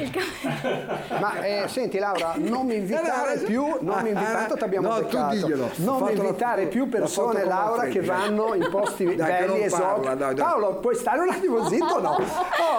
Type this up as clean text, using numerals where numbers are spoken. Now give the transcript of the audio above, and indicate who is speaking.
Speaker 1: Ma senti Laura, non mi invitare più, tanto ti abbiamo beccato.
Speaker 2: Tu diglielo.
Speaker 1: Non mi invitare più persone, Laura, che vanno in posti belli, esotici. Paolo, puoi stare un attimo zitto o no?